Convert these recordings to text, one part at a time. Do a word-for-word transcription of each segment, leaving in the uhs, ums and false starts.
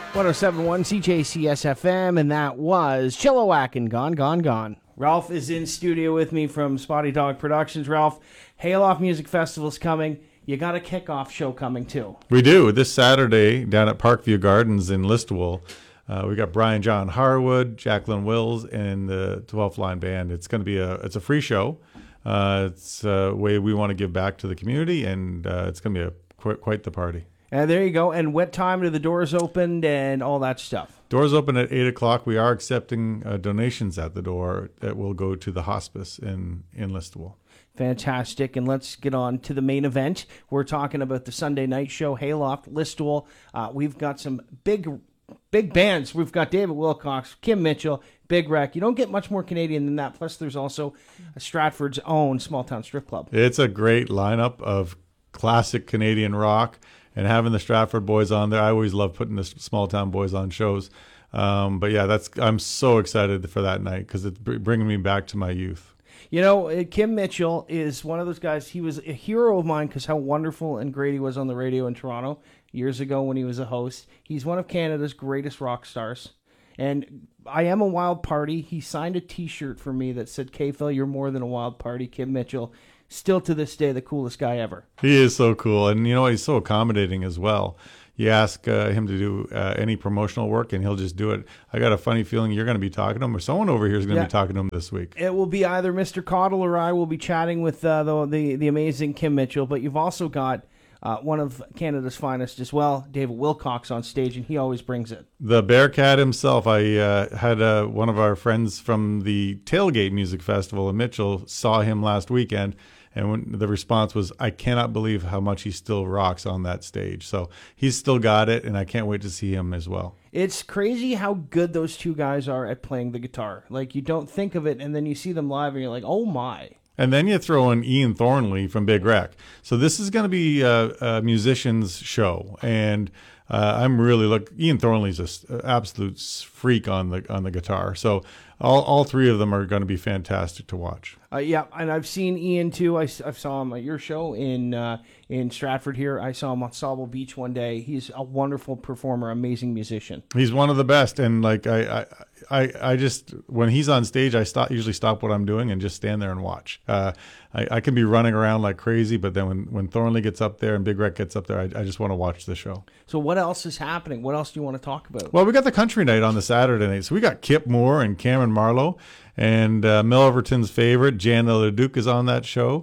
one oh seven point one C J C S F M, and that was Chilliwack and Gone, Gone, Gone. Ralph is in studio with me from Spotty Dog Productions. Ralph, Hayloft Music Festival's coming. You got a kickoff show coming, too. We do. This Saturday down at Parkview Gardens in Listowel. Uh, we got Brian John Harwood, Jacqueline Wills, and the twelfth Line Band. It's going to be a it's a free show. Uh, it's a way we want to give back to the community, and uh, it's going to be a quite, quite the party. And there you go. And what time do the doors open and all that stuff? Doors open at eight o'clock. We are accepting uh, donations at the door that will go to the hospice in, in Listowel. Fantastic. And let's get on to the main event. We're talking about the Sunday night show, Hayloft, Listowel. Uh, we've got some big, big bands. We've got David Wilcox, Kim Mitchell, Big Wreck. You don't get much more Canadian than that. Plus, there's also Stratford's own Small Town Strip Club. It's a great lineup of classic Canadian rock. And having the Stratford boys on there, I always love putting the small town boys on shows. Um, but yeah, that's I'm so excited for that night because it's bringing me back to my youth. You know, Kim Mitchell is one of those guys. He was a hero of mine because how wonderful and great he was on the radio in Toronto years ago when he was a host. He's one of Canada's greatest rock stars. And I Am a Wild Party. He signed a T-shirt for me that said, K-Phil, you're more than a wild party, Kim Mitchell. Still to this day, the coolest guy ever. He is so cool. And you know, he's so accommodating as well. You ask uh, him to do uh, any promotional work and he'll just do it. I got a funny feeling you're going to be talking to him or someone over here is going to yeah. be talking to him this week. It will be either Mister Cottle or I will be chatting with uh, the, the, the amazing Kim Mitchell. But you've also got uh, one of Canada's finest as well, David Wilcox, on stage, and he always brings it. The Bearcat himself. I uh, had uh, one of our friends from the Tailgate Music Festival in Mitchell saw him last weekend. And when the response was, I cannot believe how much he still rocks on that stage. So he's still got it, and I can't wait to see him as well. It's crazy how good those two guys are at playing the guitar. Like, you don't think of it, and then you see them live, and you're like, oh, my. And then you throw in Ian Thornley from Big Wreck. So this is going to be a, a musician's show. And uh, I'm really look. Ian Thornley's an absolute freak on the on the guitar. So all all three of them are going to be fantastic to watch. Uh, yeah, and I've seen Ian too. I, I saw him at your show in uh, in Stratford here. I saw him on Sauble Beach one day. He's a wonderful performer, amazing musician. He's one of the best, and like I, I, I, I just when he's on stage, I stop usually stop what I'm doing and just stand there and watch. Uh, I, I can be running around like crazy, but then when, when Thornley gets up there and Big Wreck gets up there, I, I just want to watch the show. So what else is happening? What else do you want to talk about? Well, we got the country night on the Saturday night, so we got Kip Moore and Cameron Marlowe. And uh, Mel Overton's favorite, Jana LeDuc, is on that show.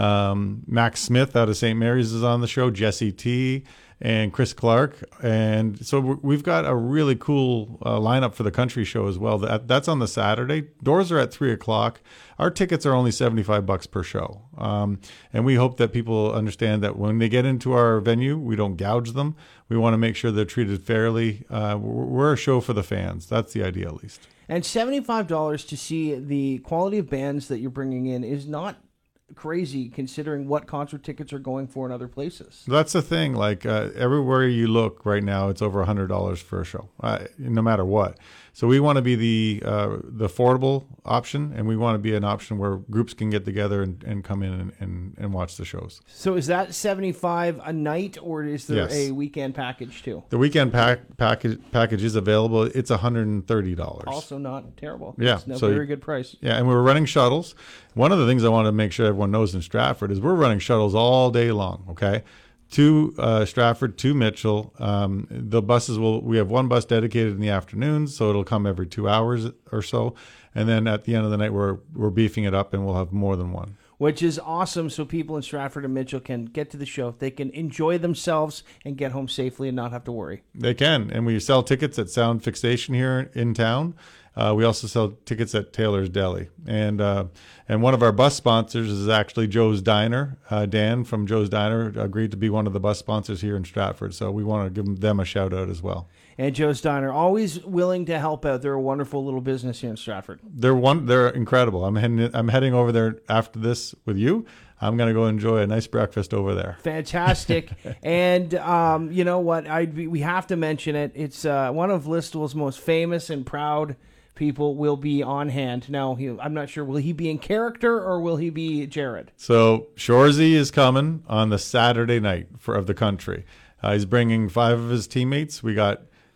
Um, Max Smith out of Saint Mary's is on the show. Jesse T. and Chris Clark. And so we've got a really cool uh, lineup for the country show as well. That, that's on the Saturday. Doors are at three o'clock. Our tickets are only seventy-five bucks per show. Um, and we hope that people understand that when they get into our venue, we don't gouge them. We want to make sure they're treated fairly. Uh, we're a show for the fans. That's the idea, at least. And seventy-five dollars to see the quality of bands that you're bringing in is not crazy considering what concert tickets are going for in other places. That's the thing. Like uh, everywhere you look right now, it's over one hundred dollars for a show, uh, no matter what. So we want to be the uh, the affordable option, and we want to be an option where groups can get together and, and come in and, and, and watch the shows. So is that seventy-five a night, or is there Yes. a weekend package too? The weekend pack, package package is available. It's one hundred thirty dollars. Also not terrible. Yeah, It's no so- very good price. Yeah, and we're running shuttles. One of the things I want to make sure everyone knows in Stratford is we're running shuttles all day long, okay? To uh, Stratford, to Mitchell. Um, the buses will, we have one bus dedicated in the afternoons, so it'll come every two hours or so. And then at the end of the night, we're we're beefing it up and we'll have more than one. Which is awesome, so people in Stratford and Mitchell can get to the show. They can enjoy themselves and get home safely and not have to worry. They can. And we sell tickets at Sound Fixation here in town. Uh, we also sell tickets at Taylor's Deli. And uh, and one of our bus sponsors is actually Joe's Diner. Uh, Dan from Joe's Diner agreed to be one of the bus sponsors here in Stratford. So we want to give them a shout out as well. And Joe's Diner, always willing to help out. They're a wonderful little business here in Stratford. They're one. They're incredible. I'm heading. I'm heading over there after this with you. I'm going to go enjoy a nice breakfast over there. Fantastic. And um, you know what? I we have to mention it. It's uh, one of Listowel's most famous and proud people will be on hand. Now, he, I'm not sure, will he be in character or will he be Jared? So Shorzy is coming on the Saturday night for of the country. Uh, he's bringing five of his teammates. We got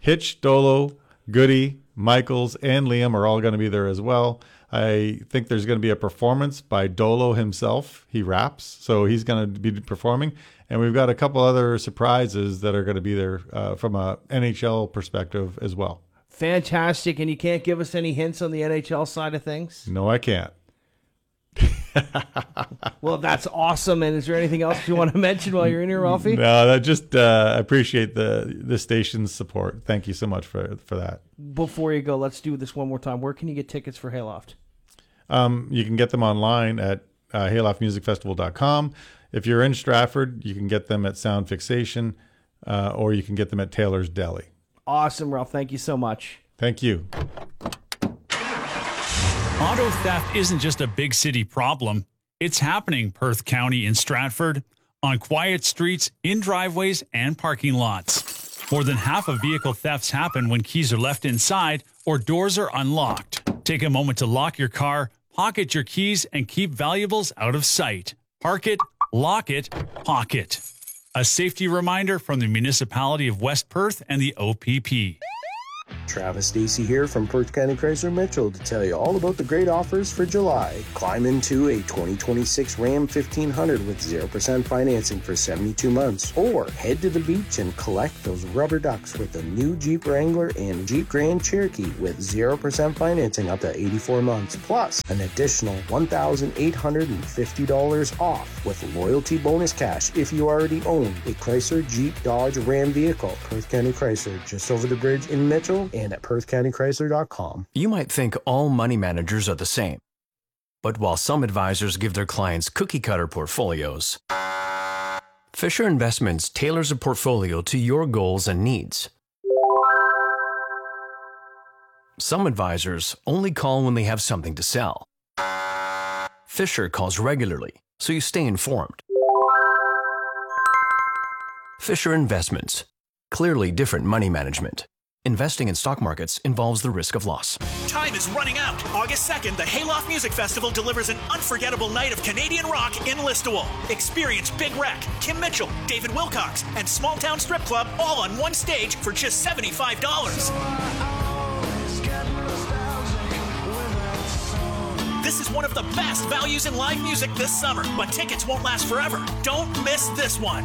Hitch, Dolo, Goody, Michaels, and Liam are all going to be there as well. I think there's going to be a performance by Dolo himself. He raps, so he's going to be performing. And we've got a couple other surprises that are going to be there uh, from a N H L perspective as well. Fantastic. And you can't give us any hints on the N H L side of things? No, I can't. Well, that's awesome. And is there anything else you want to mention while you're in here, Ralphie? No, I just uh, appreciate the the station's support. Thank you so much for for that. Before you go, let's do this one more time. Where can you get tickets for Hayloft? Um, you can get them online at uh, hayloft music festival dot com. If you're in Stratford, you can get them at Sound Fixation, uh, or you can get them at Taylor's Deli. Awesome, Ralph. Thank you so much. Thank you. Auto theft isn't just a big city problem. It's happening Perth County in Stratford, on quiet streets, in driveways, and parking lots. More than half of vehicle thefts happen when keys are left inside or doors are unlocked. Take a moment to lock your car, pocket your keys, and keep valuables out of sight. Park it, lock it, pocket. A safety reminder from the municipality of West Perth and the O P P. Travis Stacey here from Perth County Chrysler Mitchell to tell you all about the great offers for July. Climb into a twenty twenty-six Ram fifteen hundred with zero percent financing for seventy-two months. Or head to the beach and collect those rubber ducks with the new Jeep Wrangler and Jeep Grand Cherokee with zero percent financing up to eighty-four months. Plus an additional one thousand eight hundred fifty dollars off with loyalty bonus cash if you already own a Chrysler, Jeep, Dodge, Ram vehicle. Perth County Chrysler, just over the bridge in Mitchell and at perth county chrysler dot com. You might think all money managers are the same. But while some advisors give their clients cookie-cutter portfolios, Fisher Investments tailors a portfolio to your goals and needs. Some advisors only call when they have something to sell. Fisher calls regularly, so you stay informed. Fisher Investments. Clearly different money management. Investing in stock markets involves the risk of loss. Time is running out. August second, the Hayloft Music Festival delivers an unforgettable night of Canadian rock in Listowel. Experience Big Wreck, Kim Mitchell, David Wilcox, and Small Town Strip Club all on one stage for just seventy-five dollars. This is one of the best values in live music this summer, but tickets won't last forever. Don't miss this one.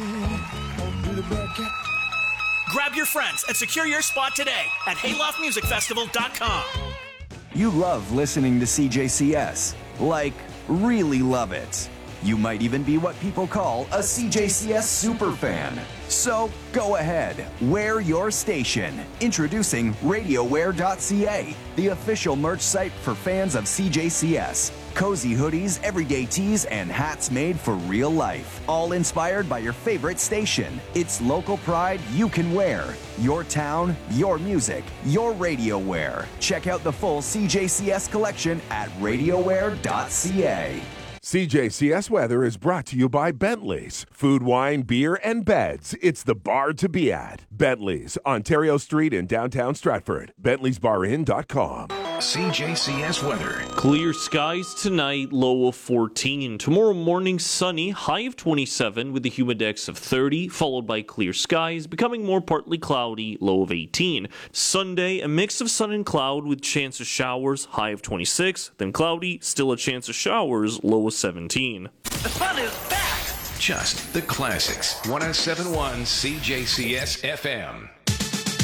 Grab your friends and secure your spot today at hayloft music festival dot com. You love listening to C J C S. Like, really love it. You might even be what people call a C J C S superfan. So, go ahead, wear your station. Introducing radio wear dot c a, the official merch site for fans of C J C S. Cozy hoodies, everyday tees, and hats made for real life. All inspired by your favorite station. It's local pride you can wear. Your town, your music, your radio wear. Check out the full C J C S collection at radio wear dot c a. C J C S Weather is brought to you by Bentley's. Food, wine, beer, and beds. It's the bar to be at. Bentley's, Ontario Street in downtown Stratford. Bentley's Bar Inn dot com. C J C S weather. Clear skies tonight, low of fourteen. Tomorrow morning, sunny, high of twenty-seven with a humidex of thirty, followed by clear skies, becoming more partly cloudy, low of eighteen. Sunday, a mix of sun and cloud with chance of showers, high of twenty-six, then cloudy, still a chance of showers, low of seventeen. The fun is back! Just the classics. one oh seven point one C J C S F M.